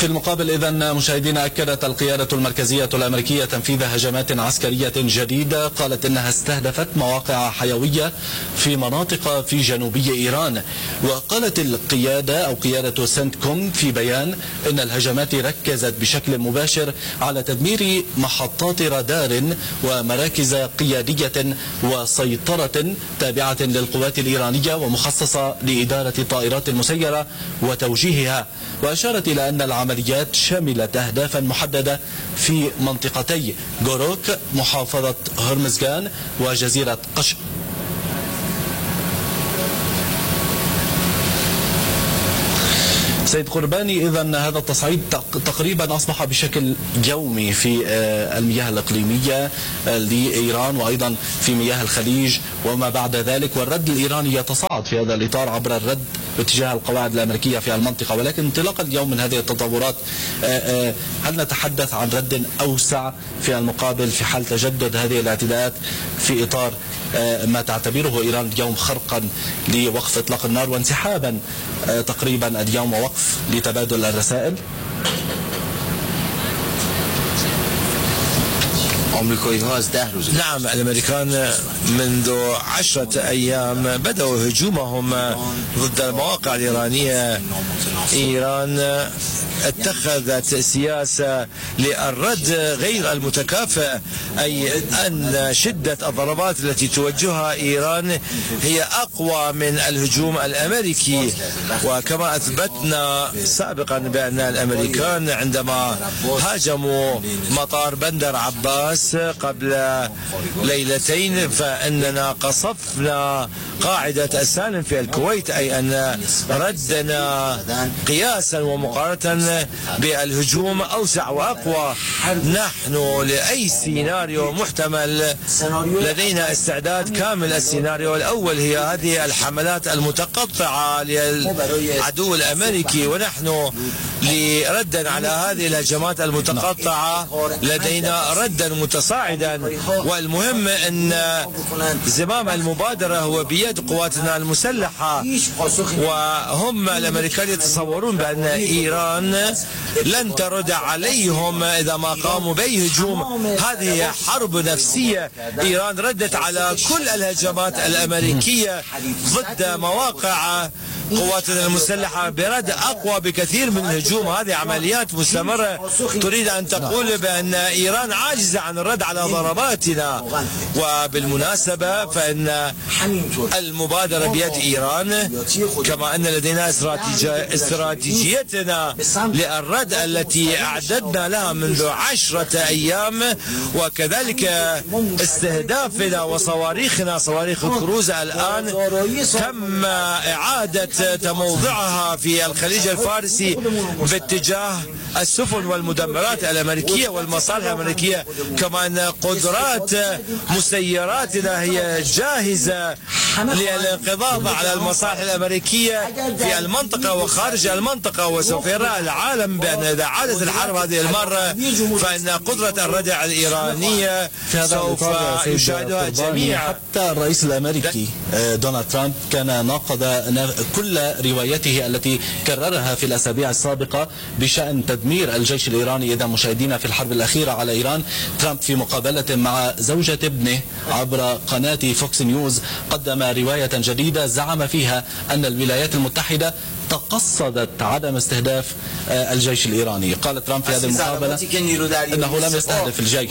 في المقابل إذن مشاهدينا، أكدت القيادة المركزية الأمريكية تنفيذ هجمات عسكرية جديدة قالت إنها استهدفت مواقع حيوية في مناطق في جنوبي إيران. وقالت القيادة أو قيادة سنتكوم في بيان إن الهجمات ركزت بشكل مباشر على تدمير محطات رادار ومراكز قيادية وسيطرة تابعة للقوات الإيرانية ومخصصة لإدارة الطائرات المسيرة وتوجيهها. وأشارت إلى أن العمليات شملت أهدافا محددة في منطقتي غوروك محافظة هرمزغان وجزيرة قشق. سيد قرباني، إذن هذا التصعيد تقريبا أصبح بشكل يومي في المياه الإقليمية لإيران وأيضا في مياه الخليج وما بعد ذلك، والرد الإيراني يتصاعد في هذا الإطار عبر الرد باتجاه القواعد الأمريكية في المنطقة. ولكن انطلاقا اليوم من هذه التطورات، هل نتحدث عن رد أوسع في المقابل في حال تجدد هذه الاعتداءات في إطار ما تعتبره إيران اليوم خرقا لوقف إطلاق النار وانسحابا تقريبا اليوم ووقف لتبادل الرسائل؟ نعم، الأمريكان منذ 10 أيام بدأوا هجومهم ضد المواقع الإيرانية. إيران اتخذت سياسة للرد غير المتكافئ، أي أن شدة الضربات التي توجهها إيران هي أقوى من الهجوم الأمريكي. وكما أثبتنا سابقا بأن الأمريكان عندما هاجموا مطار بندر عباس قبل ليلتين فإننا قصفنا قاعدة السالم في الكويت، أي أن ردنا قياسا ومقارنة بالهجوم أوسع وأقوى. نحن لأي سيناريو محتمل لدينا استعداد كامل. السيناريو الأول هي هذه الحملات المتقطعة للعدو الأمريكي، ونحن لردا على هذه الهجمات المتقطعة لدينا ردا متصاعدا. والمهم أن زمام المبادرة هو بيد قواتنا المسلحة، وهم الأمريكان يتصورون بأن إيران لن ترد عليهم إذا ما قاموا بأي هجوم. هذه حرب نفسية. إيران ردت على كل الهجمات الأمريكية ضد مواقع قواتنا المسلحة برد أقوى بكثير من الهجوم. هذه عمليات مستمرة. تريد أن تقول بأن إيران عاجزة عن الرد على ضرباتنا، وبالمناسبة فإن المبادرة بيد إيران، كما أن لدينا استراتيجيتنا للرد التي أعددنا لها منذ 10 أيام، وكذلك استهدافنا وصواريخنا صواريخ الكروز الآن تم إعادة تموضعها في الخليج الفارسي باتجاه السفن والمدمرات الأمريكية والمصالح الأمريكية. كما أن قدرات مسيراتنا هي جاهزة للانقضاض على المصالح الأمريكية في المنطقة وخارج المنطقة. وسوف يرى العالم بأن إذا عادت الحرب هذه المرة فإن قدرة الردع الإيرانية سوف يشاهدها الجميع. حتى الرئيس الأمريكي دونالد ترامب كان ناقض كل روايته التي كررها في الأسابيع السابقة بشأن تدمير الجيش الإيراني. إذا مشاهدينا في الحرب الأخيرة على إيران، ترامب في مقابلة مع زوجة ابنه عبر قناة فوكس نيوز قدم رواية جديدة زعم فيها أن الولايات المتحدة تقصدت عدم استهداف الجيش الإيراني. قال ترامب في هذه المقابلة أنه لم يستهدف الجيش.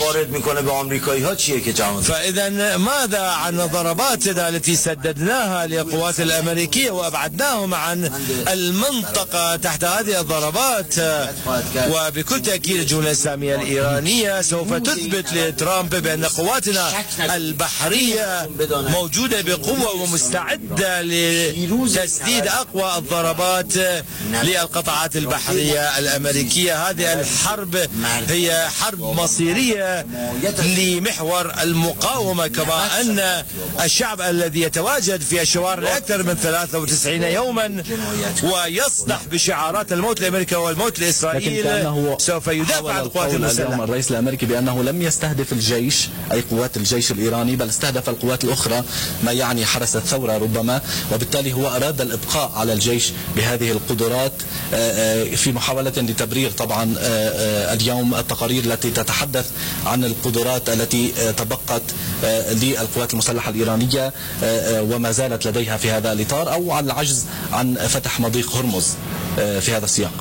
فإذا ماذا عن ضرباتنا التي سددناها للقوات الأمريكية وأبعدناهم عن المنطقة تحت هذه الضربات؟ وبكل تأكيد الجمهورية الإسلامية الإيرانية سوف تثبت لترامب بأن قواتنا البحرية موجودة بقوة ومستعدة لتسديد أقوى الضربات للقطاعات البحرية الأمريكية. هذه الحرب هي حرب مصيرية لمحور المقاومة، كما أن الشعب الذي يتواجد في الشوارع أكثر من 93 يوما ويصدح بشعارات الموت لأمريكا والموت لإسرائيل سوف يدافع عن القوات المسلحة. الرئيس الأمريكي بأنه لم يستهدف الجيش أي قوات الجيش الإيراني، بل استهدف القوات الأخرى، ما يعني حرس الثورة ربما، وبالتالي هو أراد الإبقاء على الجيش بهذه القدرات في محاولة لتبرير طبعا اليوم التقارير التي تتحدث عن القدرات التي تبقت للقوات المسلحة الإيرانية وما زالت لديها في هذا الإطار، أو عن العجز عن فتح مضيق هرمز في هذا السياق.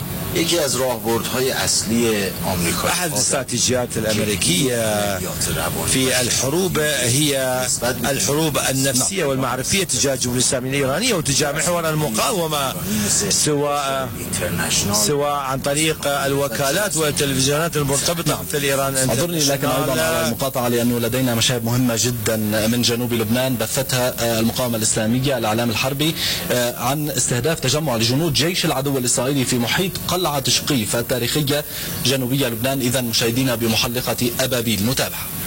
أحد الاستراتيجيات الأمريكية في الحروب هي الحروب النفسية والمعرفية تجاه الجمهورية الإسلامية الإيرانية وتجاه محور المقاومة، سواء عن طريق الوكالات والتلفزيونات المرتبطة مثل إيران. أعذرني لكن أيضا على المقاطعة، لأنه لدينا مشاهد مهمة جدا من جنوب لبنان بثتها المقاومة الإسلامية الإعلام الحربي عن استهداف تجمع لجنود جيش العدو الإسرائيلي في محيط قلعة شقيف التاريخية جنوبية لبنان. إذا مشاهدينا بمحلقة أبابيل، نتابع.